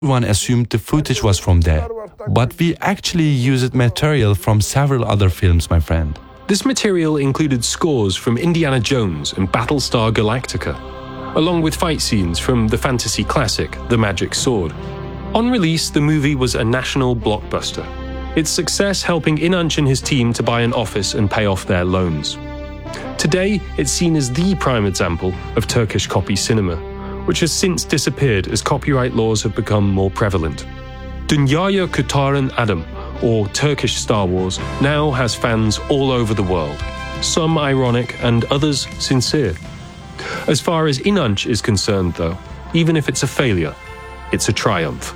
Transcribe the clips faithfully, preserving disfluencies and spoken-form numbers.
Everyone assumed the footage was from there, but we actually used material from several other films, my friend. This material included scores from Indiana Jones and Battlestar Galactica, along with fight scenes from the fantasy classic The Magic Sword. On release, the movie was a national blockbuster, its success helping Inanç and his team to buy an office and pay off their loans. Today, it's seen as the prime example of Turkish copy cinema, which has since disappeared as copyright laws have become more prevalent. Dünyayı Kurtaran Adam, or Turkish Star Wars, now has fans all over the world, some ironic and others sincere. As far as Inanç is concerned, though, even if it's a failure, it's a triumph.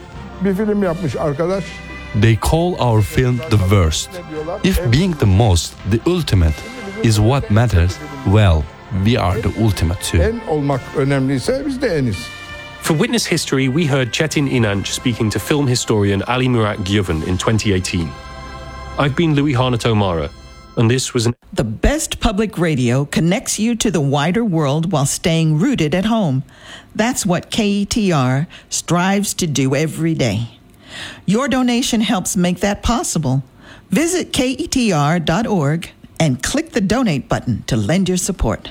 They call our film the worst. If being the most, the ultimate, is what matters, well, we are the ultimate too. For Witness History, we heard Çetin İnanç speaking to film historian Ali Murat Güven in twenty eighteen. I've been Louis Harnett O'Mara, and this was an... The best public radio connects you to the wider world while staying rooted at home. That's what K E T R strives to do every day. Your donation helps make that possible. Visit K E T R dot org and click the donate button to lend your support.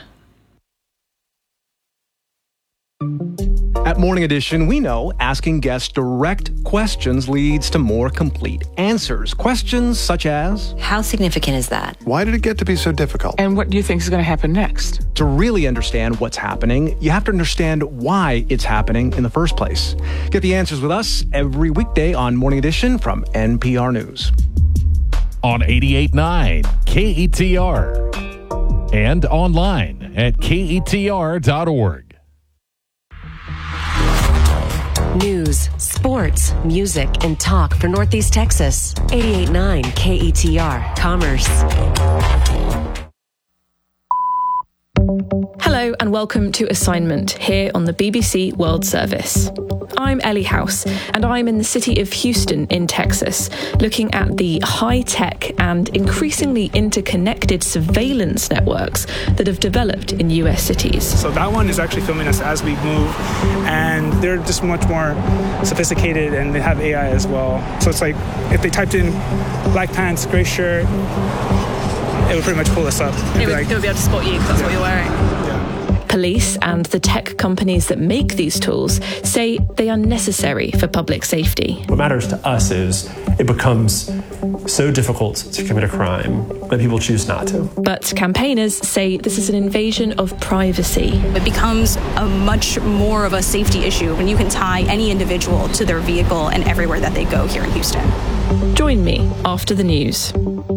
At Morning Edition, we know asking guests direct questions leads to more complete answers. Questions such as, how significant is that? Why did it get to be so difficult? And what do you think is going to happen next? To really understand what's happening, you have to understand why it's happening in the first place. Get the answers with us every weekday on Morning Edition from N P R News. On eighty-eight point nine K E T R and online at K E T R dot org. News, sports, music, and talk for Northeast Texas. eighty-eight point nine K E T R, Commerce. Hello and welcome to Assignment here on the B B C World Service. I'm Ellie House and I'm in the city of Houston in Texas, looking at the high-tech and increasingly interconnected surveillance networks that have developed in U S cities. So that one is actually filming us as we move, and they're just much more sophisticated, and they have A I as well. So it's like if they typed in black pants, gray shirt, it would pretty much pull us up. It would, like, it would be able to spot you because that's yeah. what you're wearing. Yeah. Police and the tech companies that make these tools say they are necessary for public safety. What matters to us is it becomes so difficult to commit a crime that people choose not to. But campaigners say this is an invasion of privacy. It becomes a much more of a safety issue when you can tie any individual to their vehicle and everywhere that they go here in Houston. Join me after the news.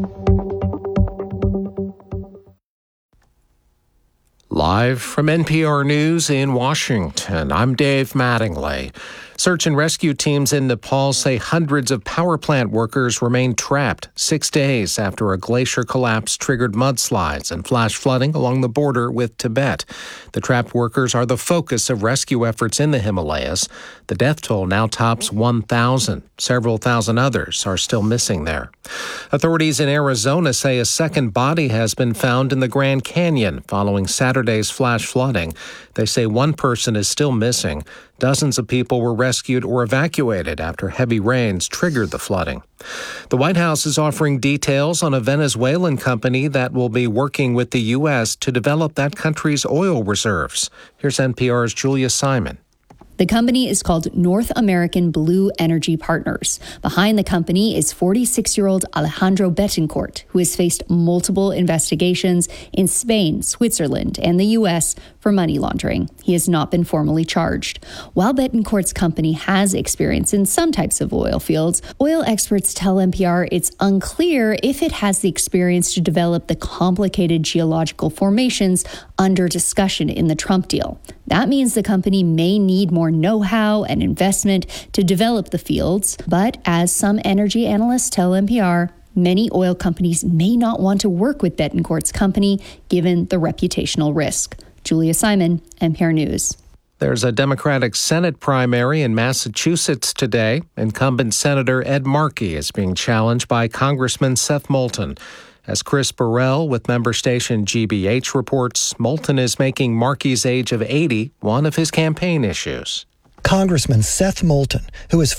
Live from N P R News in Washington, I'm Dave Mattingly. Search and rescue teams in Nepal say hundreds of power plant workers remain trapped six days after a glacier collapse triggered mudslides and flash flooding along the border with Tibet. The trapped workers are the focus of rescue efforts in the Himalayas. The death toll now tops one thousand. Several thousand others are still missing there. Authorities in Arizona say a second body has been found in the Grand Canyon following Saturday's flash flooding. They say one person is still missing. Dozens of people were rescued or evacuated after heavy rains triggered the flooding. The White House is offering details on a Venezuelan company that will be working with the U S to develop that country's oil reserves. Here's N P R's Julia Simon. The company is called North American Blue Energy Partners. Behind the company is forty-six-year-old Alejandro Betancourt, who has faced multiple investigations in Spain, Switzerland, and the U S for money laundering. He has not been formally charged. While Betancourt's company has experience in some types of oil fields, oil experts tell N P R it's unclear if it has the experience to develop the complicated geological formations under discussion in the Trump deal. That means the company may need more know-how and investment to develop the fields, but as some energy analysts tell N P R, many oil companies may not want to work with Betancourt's company given the reputational risk. Julia Simon, N P R News. There's a Democratic Senate primary in Massachusetts today. Incumbent Senator Ed Markey is being challenged by Congressman Seth Moulton. As Chris Burrell with member station G B H reports, Moulton is making Markey's age of eighty one of his campaign issues. Congressman Seth Moulton, who is